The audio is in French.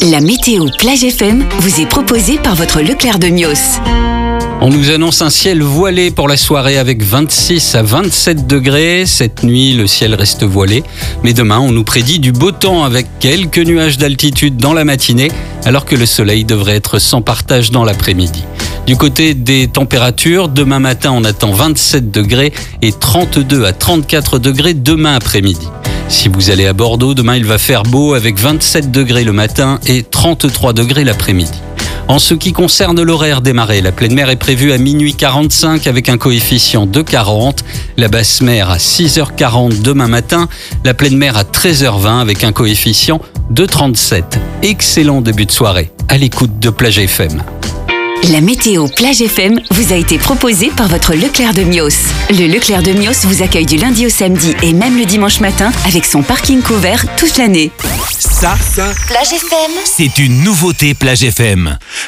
La météo Plage FM vous est proposée par votre Leclerc de Mios. On nous annonce un ciel voilé pour la soirée avec 26 à 27 degrés. Cette nuit, le ciel reste voilé. Mais demain, on nous prédit du beau temps avec quelques nuages d'altitude dans la matinée, alors que le soleil devrait être sans partage dans l'après-midi. Du côté des températures, demain matin, on attend 27 degrés et 32 à 34 degrés demain après-midi. Si vous allez à Bordeaux, demain, il va faire beau avec 27 degrés le matin et 33 degrés l'après-midi. En ce qui concerne l'horaire des marées, la pleine mer est prévue à minuit 45 avec un coefficient de 40, la basse mer à 6h40 demain matin, la pleine mer à 13h20 avec un coefficient de 37. Excellent début de soirée à l'écoute de Plage FM. La météo Plage FM vous a été proposée par votre Leclerc de Mios. Le Leclerc de Mios vous accueille du lundi au samedi et même le dimanche matin avec son parking couvert toute l'année. Ça, Plage FM, c'est une nouveauté Plage FM.